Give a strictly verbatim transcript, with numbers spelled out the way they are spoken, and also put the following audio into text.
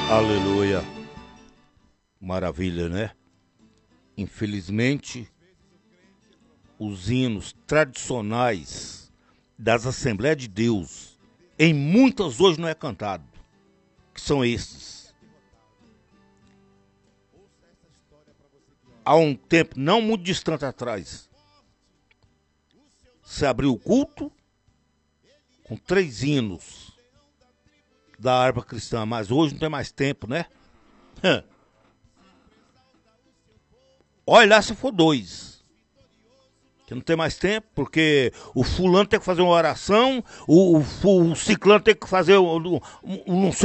Aleluia. Maravilha, né? Infelizmente, os hinos tradicionais das Assembleias de Deus, em muitas hoje não é cantado, que são esses. Há um tempo não muito distante atrás, se abriu o culto com três hinos da harpa cristã, mas hoje não tem mais tempo, né? Olha lá se for dois. Que não tem mais tempo, porque o fulano tem que fazer uma oração, o, o, o ciclano tem que fazer o, o, o não sei